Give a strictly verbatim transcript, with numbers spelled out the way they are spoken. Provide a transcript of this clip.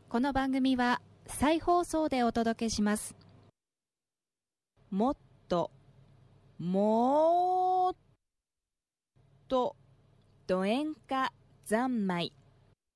この番組は再放送でお届けします。もっともっとど演歌三昧。